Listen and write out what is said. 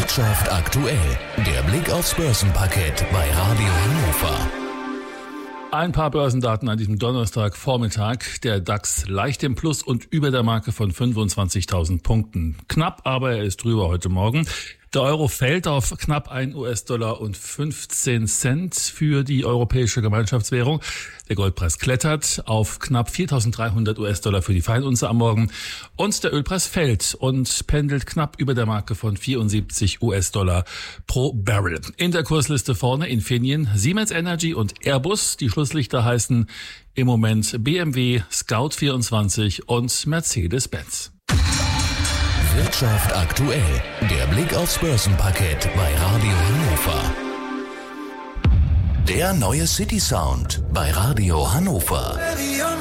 Wirtschaft aktuell. Der Blick aufs Börsenparkett bei Radio Hannover. Ein paar Börsendaten an diesem Donnerstagvormittag. Der DAX leicht im Plus und über der Marke von 25.000 Punkten. Knapp, aber er ist drüber heute Morgen. Der Euro fällt auf knapp 1 US-Dollar und 15 Cent für die europäische Gemeinschaftswährung. Der Goldpreis klettert auf knapp 4.300 US-Dollar für die Feinunze am Morgen. Und der Ölpreis fällt und pendelt knapp über der Marke von 74 US-Dollar pro Barrel. In der Kursliste vorne Infineon, Siemens Energy und Airbus. Die Schlusslichter heißen im Moment BMW, Scout24 und Mercedes-Benz. Wirtschaft aktuell. Der Blick aufs Börsenparkett bei Radio Hannover. Der neue City Sound bei Radio Hannover.